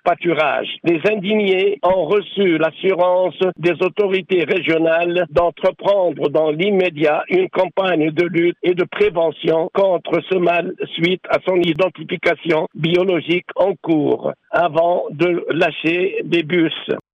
pâturage. Les indignés ont reçu l'assurance des autorités régionales d'entreprendre dans l'immédiat une campagne de lutte et de prévention contre ce mal suite à son identification biologique en cours avant de lâcher des bus.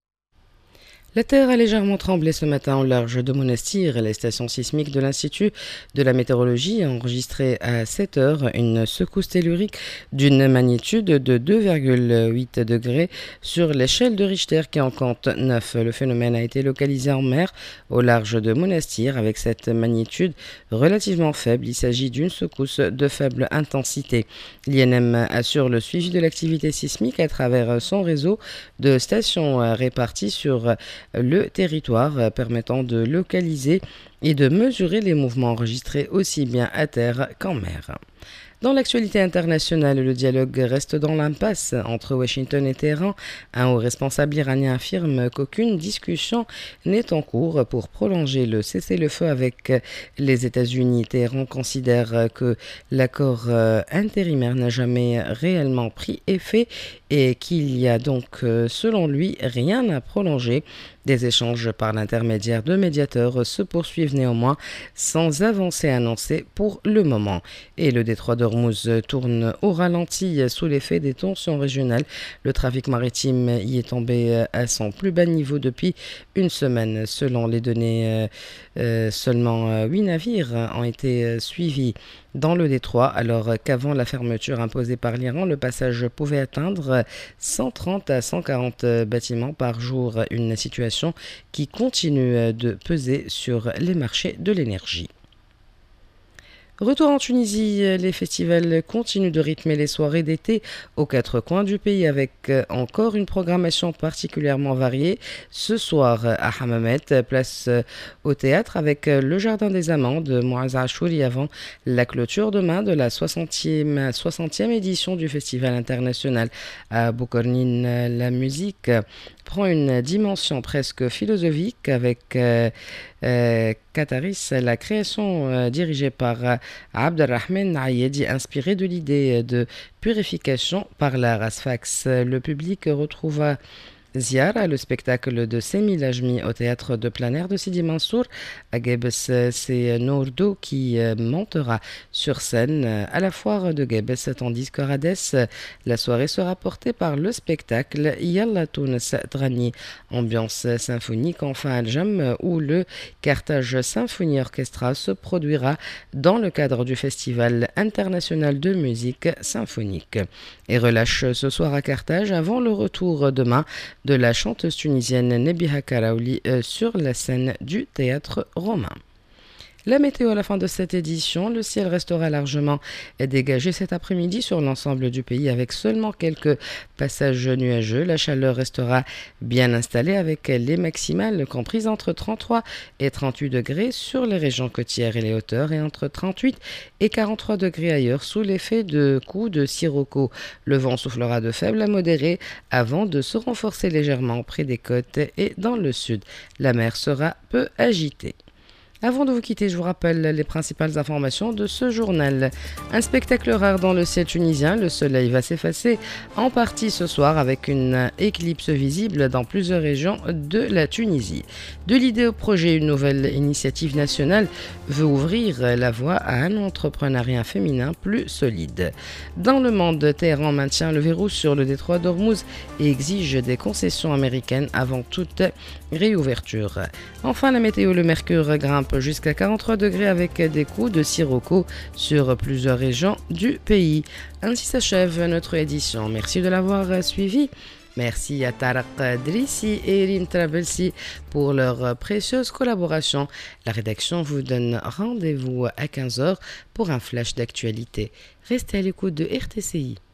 La terre a légèrement tremblé ce matin au large de Monastir. Les stations sismiques de l'Institut de la météorologie ont enregistré à 7 heures une secousse tellurique d'une magnitude de 2,8 degrés sur l'échelle de Richter qui en compte 9. Le phénomène a été localisé en mer au large de Monastir avec cette magnitude relativement faible. Il s'agit d'une secousse de faible intensité. L'INM assure le suivi de l'activité sismique à travers son réseau de stations réparties sur le territoire permettant de localiser et de mesurer les mouvements enregistrés aussi bien à terre qu'en mer. Dans l'actualité internationale, le dialogue reste dans l'impasse entre Washington et Téhéran. Un haut responsable iranien affirme qu'aucune discussion n'est en cours pour prolonger le cessez-le-feu avec les États-Unis. Téhéran considère que l'accord intérimaire n'a jamais réellement pris effet et qu'il y a donc, selon lui, rien à prolonger. Des échanges par l'intermédiaire de médiateurs se poursuivent néanmoins sans avancée annoncée pour le moment. Et le détroit d'Ormuz tourne au ralenti sous l'effet des tensions régionales. Le trafic maritime y est tombé à son plus bas niveau depuis une semaine. Selon les données, seulement 8 navires ont été suivis dans le détroit, alors qu'avant la fermeture imposée par l'Iran, le passage pouvait atteindre 130 à 140 bâtiments par jour, une situation qui continue de peser sur les marchés de l'énergie. Retour en Tunisie, les festivals continuent de rythmer les soirées d'été aux quatre coins du pays avec encore une programmation particulièrement variée. Ce soir à Hammamet, place au théâtre avec le Jardin des Amants de Mouaz Achouri avant la clôture demain de la 60e édition du Festival international à Boukornine. La musique prend une dimension presque philosophique avec Kataris, la création dirigée par Abdelrahman Ayedi, inspirée de l'idée de purification par l'art Asfax. Le public retrouva Ziara, le spectacle de Semi Lajmi au théâtre de plein air de Sidi Mansour. À Gebes, c'est Nourdo qui montera sur scène à la foire de Gebes, tandis qu'à Rades, la soirée sera portée par le spectacle Yalla Tounes Drani, ambiance symphonique. Enfin, Al-Jam, où le Carthage Symphonie Orchestra se produira dans le cadre du Festival international de musique symphonique. Et relâche ce soir à Carthage avant le retour demain de la chanteuse tunisienne Nebiha Karaouli sur la scène du théâtre romain. La météo à la fin de cette édition, le ciel restera largement dégagé cet après-midi sur l'ensemble du pays avec seulement quelques passages nuageux. La chaleur restera bien installée avec les maximales comprises entre 33 et 38 degrés sur les régions côtières et les hauteurs et entre 38 et 43 degrés ailleurs sous l'effet de coups de sirocco. Le vent soufflera de faible à modéré avant de se renforcer légèrement près des côtes et dans le sud. La mer sera peu agitée. Avant de vous quitter, je vous rappelle les principales informations de ce journal. Un spectacle rare dans le ciel tunisien. Le soleil va s'effacer en partie ce soir avec une éclipse visible dans plusieurs régions de la Tunisie. De l'idée au projet, une nouvelle initiative nationale veut ouvrir la voie à un entrepreneuriat féminin plus solide. Dans le monde, Téhéran maintient le verrou sur le détroit d'Ormuz et exige des concessions américaines avant toute réouverture. Enfin, la météo, le mercure grimpe jusqu'à 43 degrés avec des coups de sirocco sur plusieurs régions du pays. Ainsi s'achève notre édition. Merci de l'avoir suivi. Merci à Tarek Drissi et Rim Trabelsi pour leur précieuse collaboration. La rédaction vous donne rendez-vous à 15h pour un flash d'actualité. Restez à l'écoute de RTCI.